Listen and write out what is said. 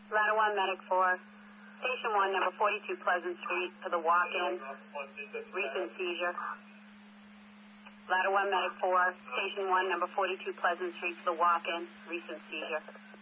Ladder 1, Medic 4. Station 1, number 42 Pleasant Street for the walk-in. Recent seizure. Ladder 1, Medic 4. Station 1, number 42 Pleasant Street for the walk-in. Recent seizure.